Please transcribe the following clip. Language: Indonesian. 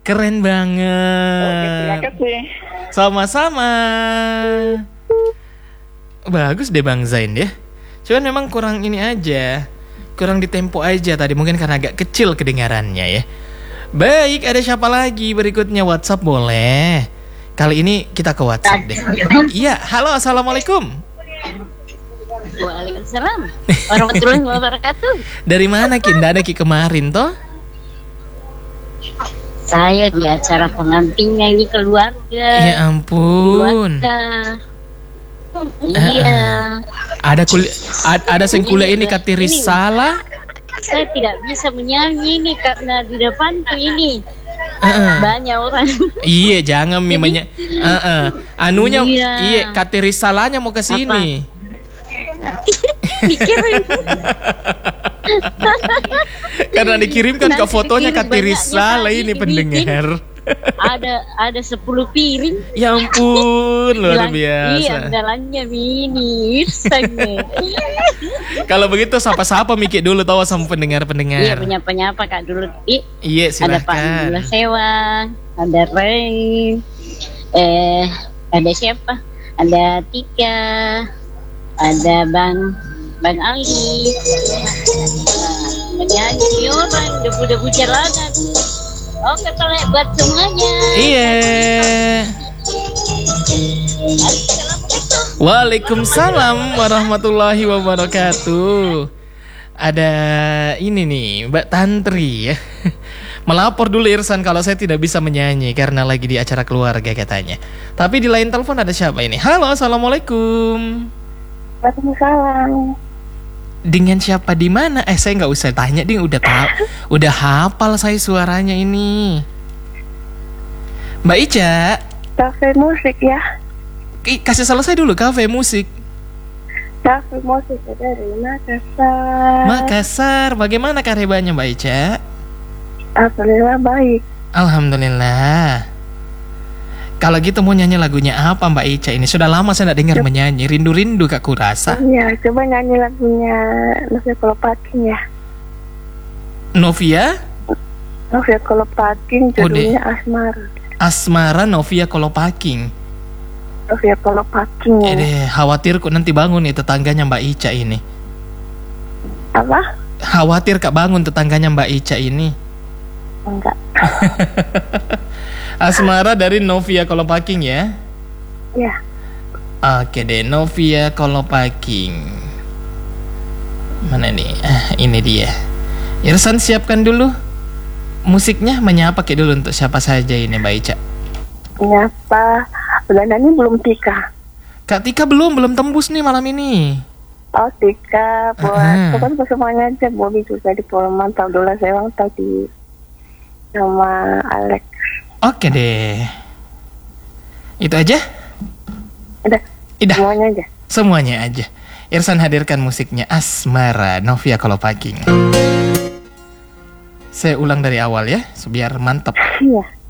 Keren Oke, terima banget. kasih. Sama-sama. Bagus deh Bang Zain ya. Cuman memang kurang ini aja. Kurang di tempo aja tadi. Mungkin karena agak kecil kedengarannya ya. Baik, ada siapa lagi berikutnya? WhatsApp boleh. Kali ini kita ke WhatsApp deh. Iya, halo, assalamualaikum. Waalaikumsalam warahmatullahi wabarakatuh. Dari mana Ki? Nggak ada Ki kemarin toh? Saya di acara pengantinnya ini keluarga. Ya ampun. Keluarga. Iya. Ada sengkula ini Katiri salah. Saya tidak bisa menyanyi ini karena di depanku ini banyak orang. Iya, jangan mimanya. Anunya, Iya. iya Katiri salahnya mau ke sini. Dikirim. Karena dikirimkan ke Nanti fotonya dikirim Katiri banyaknya salah kali ini dibikin. pendengar. Ada 10 piring. Ya ampun, luar Iya, biasa. dalamnya mini sange. Kalau begitu sapa-sapa mikir dulu tahu sama Iya, pendengar-pendengar. penyapa-nyapa Kak dulu. Iya, Ada Pak Gula silakan. Sewa, ada Ray, ada siapa? Ada Tika, ada Bang Ali, penyanyi orang debu-debu jalanan. Oke, kalau buat semuanya. Iya. Waalaikumsalam warahmatullahi wabarakatuh. Ada ini nih Mbak Tantri ya. Melapor dulu Irsan kalau saya tidak bisa menyanyi karena lagi di acara keluarga katanya. Tapi di lain telepon ada siapa ini? Halo, assalamualaikum. Waalaikumsalam. Dengan siapa di mana? Saya nggak usah tanya, ding udah tahu, udah hafal saya suaranya ini. Mbak Ica, Cafe musik ya. kasih selesai dulu kafe musik. Cafe musik dari Makassar. Makassar, bagaimana karebanya Mbak Ica? Alhamdulillah baik. Alhamdulillah. Kalau gitu mau nyanyi lagunya apa Mbak Ica ini? Sudah lama saya tidak dengar menyanyi. Rindu-rindu Kak Kurasa. Iya, coba nyanyi lagunya Novia Kolopaking ya. Novia? Novia Kolopaking judulnya Asmara. Asmara Novia Kolopaking. Novia Kolopaking. Khawatir kok nanti bangun nih tetangganya Mbak Ica ini. Apa? Khawatir Kak bangun tetangganya Mbak Ica ini. Enggak. Asmara dari Novia Kolopaking ya. Ya. Oke deh, Novia Kolopaking. Mana nih? Ini dia. Irsan siapkan dulu musiknya, menyapa kayak dulu untuk siapa saja ini Mbak Ica. Nyapa. Udah nyanyi belum Tika? Kak Tika belum tembus nih malam ini. Oh Tika, buat bukan semuanya aja. Bobby juga di Polman, tahu dulu saya tadi sama Alex. Oke deh. Itu aja? Udah. Semuanya aja. Semuanya aja. Irsan hadirkan musiknya Asmara Novia Kolopaking. Saya ulang dari awal ya, biar mantap. Iya.